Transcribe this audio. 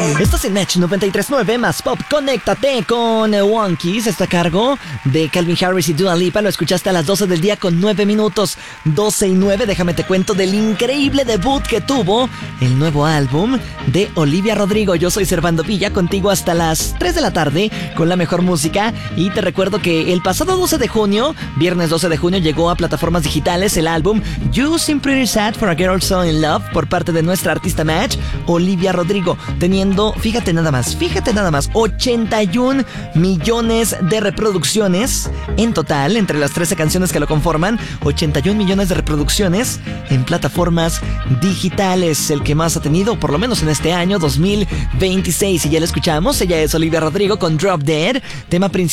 Estás en Match 93.9 más Pop. Conéctate con Wonkies. Está a cargo de Calvin Harris y Dua Lipa. Lo escuchaste a las 12 del día con 9 minutos. 12 y 9. Déjame te cuento del increíble debut que tuvo el nuevo álbum de Olivia Rodrigo. Yo soy Servando Villa, contigo hasta las 3 de la tarde con la mejor música. Y te recuerdo que el pasado 12 de junio, viernes 12 de junio, llegó a plataformas digitales el álbum You Seem Pretty Sad for a Girl So In Love por parte de nuestra artista Match, Olivia Rodrigo, teniendo, fíjate nada más, 81 millones de reproducciones en total, entre las 13 canciones que lo conforman, 81 millones de reproducciones en plataformas digitales, el que más ha tenido, por lo menos en este año 2026, y ya lo escuchamos, ella es Olivia Rodrigo con Drop Dead, tema principal